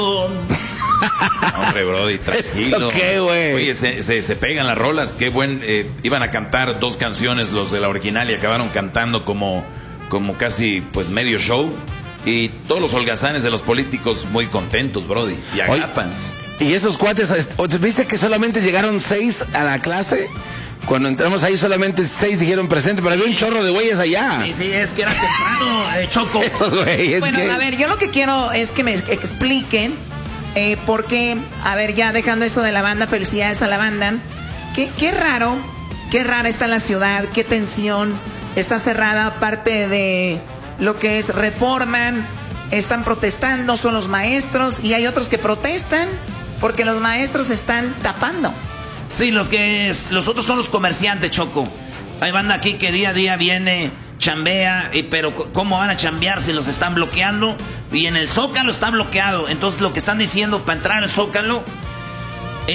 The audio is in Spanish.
Hombre, Brody, tranquilo. ¿Qué, güey? Oye, se pegan las rolas. Qué buen. Iban a cantar 2 canciones los de la original y acabaron cantando como casi pues medio show. Y todos los holgazanes de los políticos muy contentos, Brody. Y agapan. Y esos cuates, ¿viste que solamente llegaron 6 a la clase? Cuando entramos ahí solamente 6 dijeron presente, pero había un chorro de güeyes allá. Sí, es que era temprano, Choco. Esos güeyes. Bueno, a ver, yo lo que quiero es que me expliquen por qué, a ver, ya dejando esto de la banda, felicidades a la banda. Qué rara está la ciudad, qué tensión, está cerrada, aparte de lo que es Reforman, están protestando, son los maestros, y hay otros que protestan porque los maestros están tapando. Sí, los otros son los comerciantes, Choco. Hay banda aquí que día a día viene, chambea, pero ¿cómo van a chambear si los están bloqueando? Y en el Zócalo está bloqueado. Entonces lo que están diciendo para entrar al Zócalo